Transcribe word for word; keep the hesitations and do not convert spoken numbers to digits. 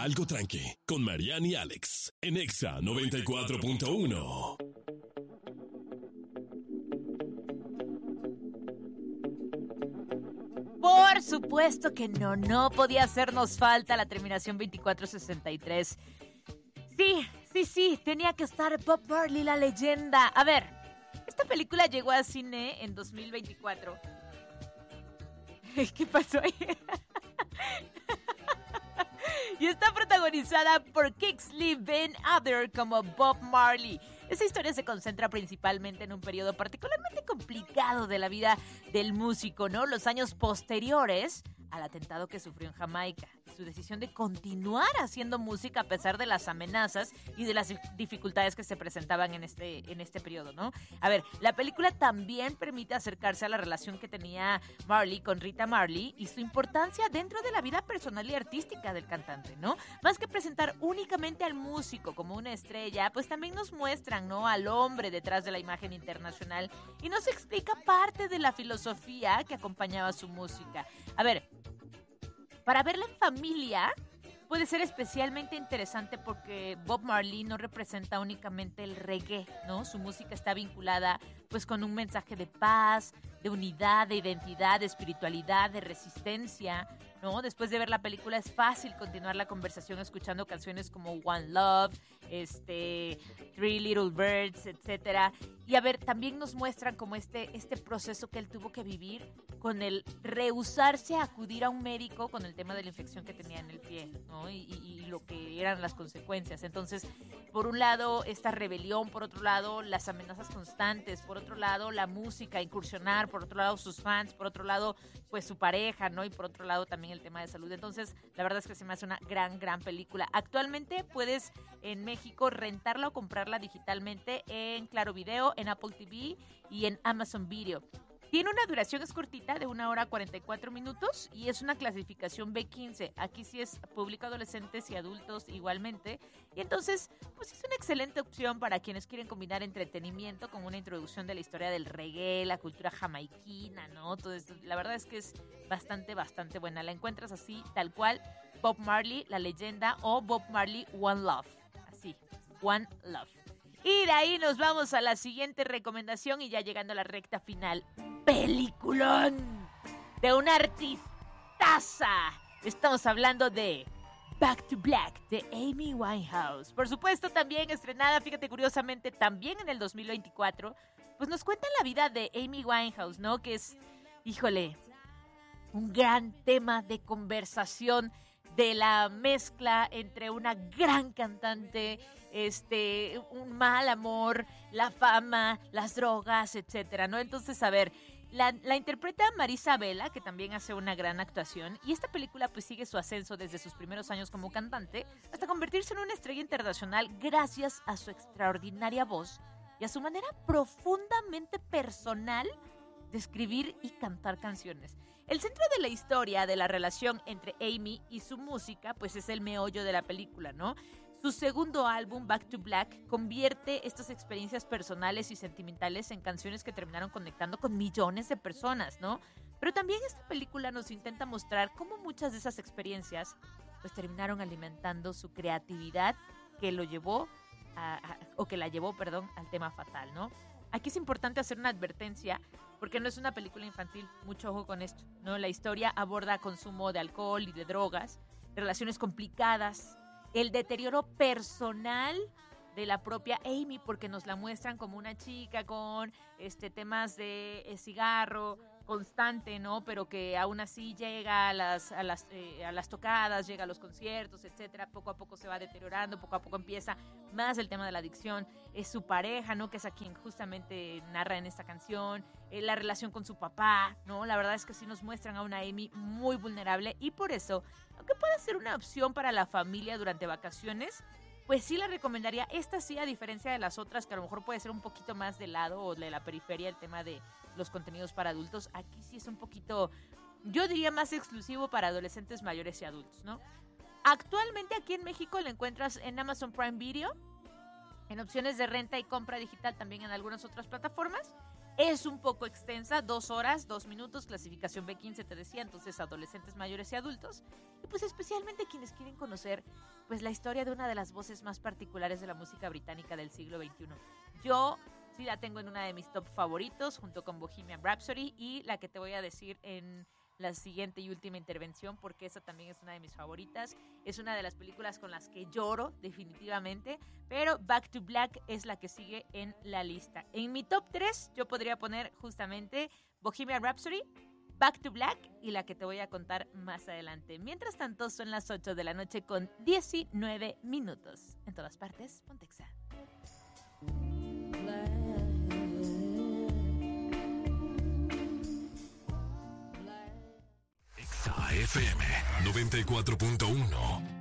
Algo Tranqui, con Marianne y Alex, en Exa noventa y cuatro punto uno. Por supuesto que no, no podía hacernos falta la terminación veinticuatro sesenta y tres. Sí, sí, sí, tenía que estar Bob Marley, la leyenda. A ver, esta película llegó al cine en dos mil veinticuatro. ¿Qué pasó ahí? Y está protagonizada por Kingsley Ben-Adir como Bob Marley. Esta historia se concentra principalmente en un periodo particularmente complicado de la vida del músico, ¿no? Los años posteriores al atentado que sufrió en Jamaica. Su decisión de continuar haciendo música a pesar de las amenazas y de las dificultades que se presentaban en este, en este periodo, ¿no? A ver, la película también permite acercarse a la relación que tenía Marley con Rita Marley y su importancia dentro de la vida personal y artística del cantante, ¿no? Más que presentar únicamente al músico como una estrella, pues también nos muestran, ¿no?, al hombre detrás de la imagen internacional y nos explica parte de la filosofía que acompañaba su música. A ver, para verla en familia puede ser especialmente interesante porque Bob Marley no representa únicamente el reggae, ¿no? Su música está vinculada pues con un mensaje de paz, de unidad, de identidad, de espiritualidad, de resistencia, ¿no? Después de ver la película es fácil continuar la conversación escuchando canciones como One Love, este, Three Little Birds, etcétera. Y a ver, también nos muestran como este, este proceso que él tuvo que vivir con el rehusarse a acudir a un médico con el tema de la infección que tenía en el pie, ¿no? Y, y, y lo que eran las consecuencias. Entonces, por un lado, esta rebelión, por otro lado, las amenazas constantes, por otro lado, la música, incursionar, por otro lado, sus fans, por otro lado, pues su pareja, ¿no? Y por otro lado, también el tema de salud. Entonces, la verdad es que se me hace una gran, gran película. Actualmente puedes en México rentarla o comprarla digitalmente en Claro Video, en Apple T V y en Amazon Video. Tiene una duración, es cortita, de una hora cuarenta y cuatro minutos y es una clasificación B quince. Aquí sí es público, adolescentes y adultos igualmente. Y entonces, pues es una excelente opción para quienes quieren combinar entretenimiento con una introducción de la historia del reggae, la cultura jamaiquina, ¿no? Todo esto. La verdad es que es bastante, bastante buena. La encuentras así, tal cual, Bob Marley, la leyenda, o Bob Marley, One Love. Así, One Love. Y de ahí nos vamos a la siguiente recomendación y ya llegando a la recta final. Peliculón de una artistaza. Estamos hablando de Back to Black de Amy Winehouse. Por supuesto, también estrenada, fíjate, curiosamente, también en el dos mil veinticuatro. Pues nos cuentan la vida de Amy Winehouse, ¿no? Que es, híjole, un gran tema de conversación, de la mezcla entre una gran cantante, este, un mal amor, la fama, las drogas, etcétera, ¿no? Entonces, a ver, la, la interpreta Marisa Vela, que también hace una gran actuación, y esta película pues sigue su ascenso desde sus primeros años como cantante hasta convertirse en una estrella internacional gracias a su extraordinaria voz y a su manera profundamente personal de escribir y cantar canciones. El centro de la historia de la relación entre Amy y su música, pues es el meollo de la película, ¿no? Su segundo álbum, Back to Black, convierte estas experiencias personales y sentimentales en canciones que terminaron conectando con millones de personas, ¿no? Pero también esta película nos intenta mostrar cómo muchas de esas experiencias pues terminaron alimentando su creatividad que lo llevó a, a, o que la llevó, perdón, al tema fatal, ¿no? Aquí es importante hacer una advertencia porque no es una película infantil, mucho ojo con esto, ¿no? La historia aborda consumo de alcohol y de drogas, relaciones complicadas, el deterioro personal de la propia Amy, porque nos la muestran como una chica con este temas de eh, cigarro constante, ¿no? Pero que aún así llega a las a las eh, a las tocadas, llega a los conciertos, etcétera. Poco a poco se va deteriorando, poco a poco empieza más el tema de la adicción. Es su pareja, ¿no? Que es a quien justamente narra en esta canción. Eh, la relación con su papá, ¿no? La verdad es que sí nos muestran a una Amy muy vulnerable y por eso, aunque puede ser una opción para la familia durante vacaciones, pues sí la recomendaría. Esta sí, a diferencia de las otras, que a lo mejor puede ser un poquito más de lado o de la periferia, el tema de los contenidos para adultos. Aquí sí es un poquito, yo diría, más exclusivo para adolescentes, mayores y adultos, ¿no? Actualmente aquí en México la encuentras en Amazon Prime Video, en opciones de renta y compra digital también en algunas otras plataformas. Es un poco extensa, dos horas, dos minutos, clasificación B quince, te decía, entonces adolescentes, mayores y adultos. Y pues especialmente quienes quieren conocer pues la historia de una de las voces más particulares de la música británica del siglo veintiuno. Yo sí la tengo en una de mis top favoritos, junto con Bohemian Rhapsody, y la que te voy a decir en la siguiente y última intervención, porque esa también es una de mis favoritas. Es una de las películas con las que lloro, definitivamente, pero Back to Black es la que sigue en la lista. En mi top tres yo podría poner justamente Bohemian Rhapsody, Back to Black y la que te voy a contar más adelante. Mientras tanto, son las ocho de la noche con diecinueve minutos. En todas partes, Pontexa. Exa F M noventa y cuatro punto uno.